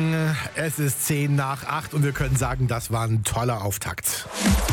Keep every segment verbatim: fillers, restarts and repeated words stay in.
Es ist zehn nach acht und wir können sagen, das war ein toller Auftakt.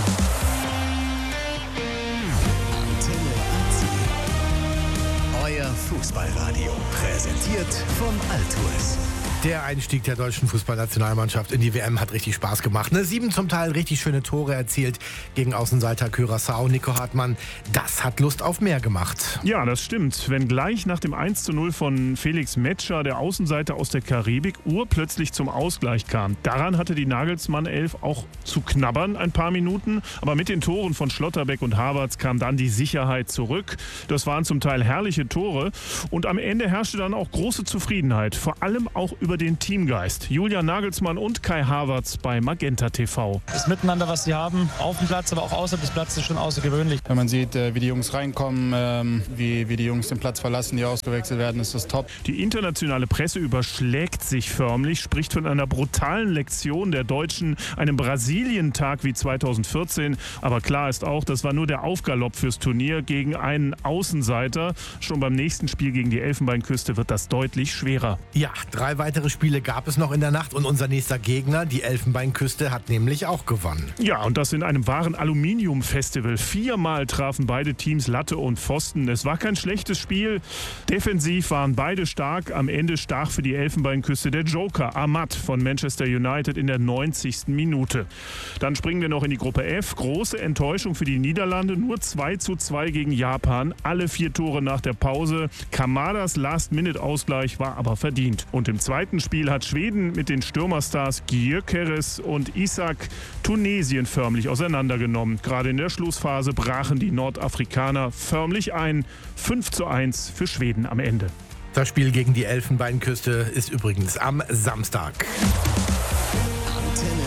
Antenne A C. Euer Fußballradio. Präsentiert von Altours. Der Einstieg der deutschen Fußballnationalmannschaft in die W M hat richtig Spaß gemacht. Ne? Sieben zum Teil richtig schöne Tore erzielt gegen Außenseiter Curaçao. Nico Hartmann, das hat Lust auf mehr gemacht. Ja, das stimmt. Wenn gleich nach dem eins zu null von Felix Metscher, der Außenseiter aus der Karibik, urplötzlich zum Ausgleich kam. Daran hatte die Nagelsmann-Elf auch zu knabbern ein paar Minuten. Aber mit den Toren von Schlotterbeck und Havertz kam dann die Sicherheit zurück. Das waren zum Teil herrliche Tore. Und am Ende herrschte dann auch große Zufriedenheit. Vor allem auch über den Teamgeist. Julian Nagelsmann und Kai Havertz bei Magenta T V. Das Miteinander, was sie haben, auf dem Platz, aber auch außerhalb des Platzes, ist schon außergewöhnlich. Wenn man sieht, wie die Jungs reinkommen, wie, wie die Jungs den Platz verlassen, die ausgewechselt werden, ist das top. Die internationale Presse überschlägt sich förmlich, spricht von einer brutalen Lektion der Deutschen, einem Brasilien-Tag wie zweitausendvierzehn. Aber klar ist auch, das war nur der Aufgalopp fürs Turnier gegen einen Außenseiter. Schon beim nächsten Spiel gegen die Elfenbeinküste wird das deutlich schwerer. Ja, drei weitere Spiele gab es noch in der Nacht und unser nächster Gegner, die Elfenbeinküste, hat nämlich auch gewonnen. Ja, und das in einem wahren Aluminium-Festival. Viermal trafen beide Teams Latte und Pfosten. Es war kein schlechtes Spiel. Defensiv waren beide stark. Am Ende stach für die Elfenbeinküste der Joker, Ahmad von Manchester United in der neunzigsten Minute. Dann springen wir noch in die Gruppe F. Große Enttäuschung für die Niederlande. Nur zwei zu zwei gegen Japan. Alle vier Tore nach der Pause. Kamadas Last-Minute-Ausgleich war aber verdient. Und im zweiten Spiel hat Schweden mit den Stürmerstars Gyökeres und Isak Tunesien förmlich auseinandergenommen. Gerade in der Schlussphase brachen die Nordafrikaner förmlich ein. fünf zu eins für Schweden am Ende. Das Spiel gegen die Elfenbeinküste ist übrigens am Samstag. Antenne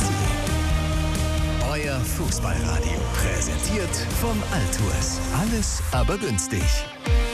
A C. Euer Fußballradio. Präsentiert von Altours. Alles aber günstig.